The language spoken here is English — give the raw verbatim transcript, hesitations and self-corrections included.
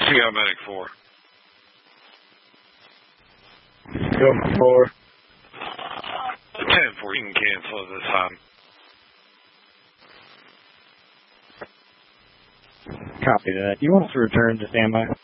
C O Medic four. Go for four. ten four, you can cancel at this time. Copy that. You want us to return to standby?